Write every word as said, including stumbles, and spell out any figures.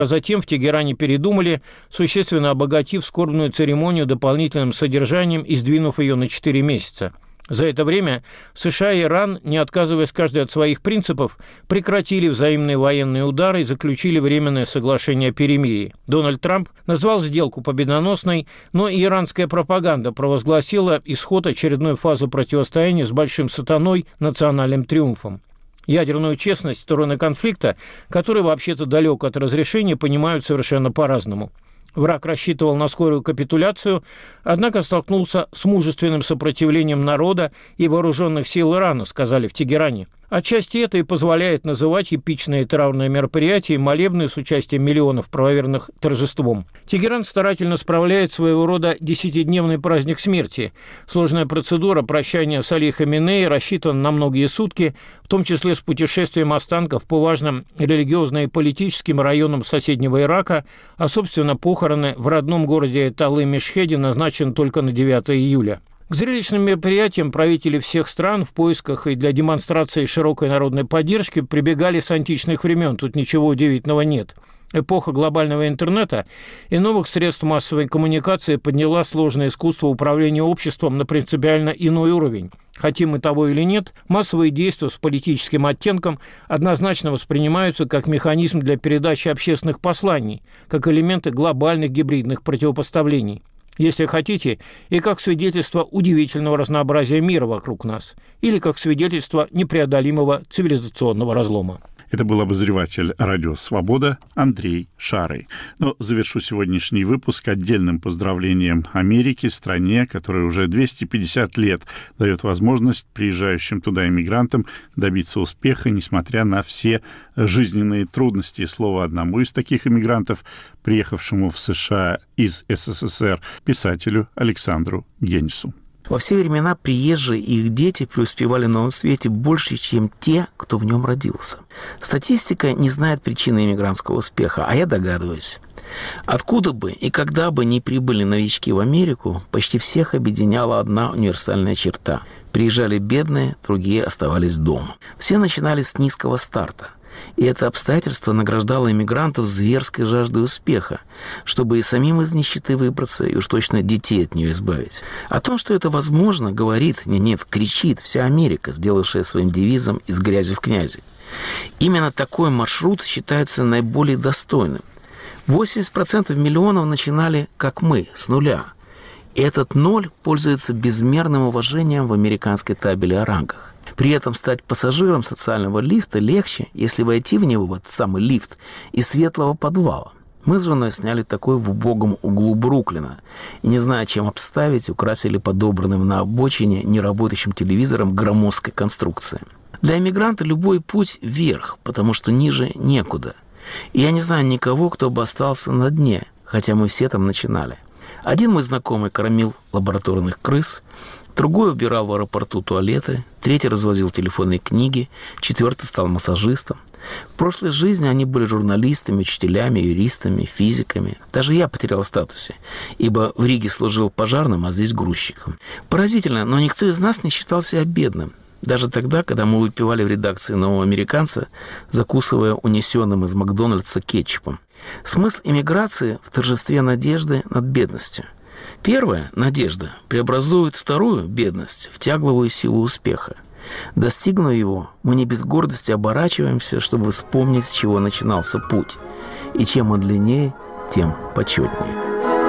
А затем в Тегеране передумали, существенно обогатив скорбную церемонию дополнительным содержанием и сдвинув ее на четыре месяца. За это время США и Иран, не отказываясь каждый от своих принципов, прекратили взаимные военные удары и заключили временное соглашение о перемирии. Дональд Трамп назвал сделку победоносной, но и иранская пропаганда провозгласила исход очередной фазы противостояния с большим сатаной национальным триумфом. Ядерную честность стороны конфликта, который вообще-то далек от разрешения, понимают совершенно по-разному. Враг рассчитывал на скорую капитуляцию, однако столкнулся с мужественным сопротивлением народа и вооруженных сил Ирана, сказали в Тегеране. Отчасти это и позволяет называть эпичные траурные мероприятия и молебны с участием миллионов правоверных торжеством. Тегеран старательно справляет своего рода десятидневный праздник смерти. Сложная процедура прощания с Али Хаминеи рассчитана на многие сутки, в том числе с путешествием останков по важным религиозно- и политическим районам соседнего Ирака, а, собственно, похороны в родном городе Талы-Мешхеде назначены только на девятое июля. К зрелищным мероприятиям правители всех стран в поисках и для демонстрации широкой народной поддержки прибегали с античных времен, тут ничего удивительного нет. Эпоха глобального интернета и новых средств массовой коммуникации подняла сложное искусство управления обществом на принципиально иной уровень. Хотим мы того или нет, массовые действия с политическим оттенком однозначно воспринимаются как механизм для передачи общественных посланий, как элементы глобальных гибридных противопоставлений. Если хотите, и как свидетельство удивительного разнообразия мира вокруг нас, или как свидетельство непреодолимого цивилизационного разлома. Это был обозреватель «Радио Свобода» Андрей Шарый. Но завершу сегодняшний выпуск отдельным поздравлением Америке, стране, которая уже двести пятьдесят лет дает возможность приезжающим туда иммигрантам добиться успеха, несмотря на все жизненные трудности. Слово одному из таких иммигрантов, приехавшему в США из СССР, писателю Александру Генису. Во все времена приезжие и их дети преуспевали на новом свете больше, чем те, кто в нем родился. Статистика не знает причины иммигрантского успеха, а я догадываюсь. Откуда бы и когда бы ни прибыли новички в Америку, почти всех объединяла одна универсальная черта. Приезжали бедные, другие оставались дома. Все начинали с низкого старта. И это обстоятельство награждало иммигрантов зверской жаждой успеха, чтобы и самим из нищеты выбраться, и уж точно детей от нее избавить. О том, что это возможно, говорит, нет, нет, кричит вся Америка, сделавшая своим девизом «из грязи в князи». Именно такой маршрут считается наиболее достойным. восемьдесят процентов миллионов начинали, как мы, с нуля. И этот ноль пользуется безмерным уважением в американской табели о рангах. При этом стать пассажиром социального лифта легче, если войти в него, в этот самый лифт, из светлого подвала. Мы с женой сняли такой в убогом углу Бруклина. И, не зная, чем обставить, украсили подобранным на обочине неработающим телевизором громоздкой конструкции. Для эмигранта любой путь вверх, потому что ниже некуда. И я не знаю никого, кто бы остался на дне, хотя мы все там начинали. Один мой знакомый кормил лабораторных крыс, другой убирал в аэропорту туалеты, третий развозил телефонные книги, четвертый стал массажистом. В прошлой жизни они были журналистами, учителями, юристами, физиками. Даже я потерял в статусе, ибо в Риге служил пожарным, а здесь грузчиком. Поразительно, но никто из нас не считал себя бедным. Даже тогда, когда мы выпивали в редакции «Нового американца», закусывая унесенным из Макдональдса кетчупом. Смысл эмиграции в торжестве надежды над бедностью. Первая, надежда, преобразует вторую, бедность, в тягловую силу успеха. Достигнув его, мы не без гордости оборачиваемся, чтобы вспомнить, с чего начинался путь. И чем он длиннее, тем почетнее.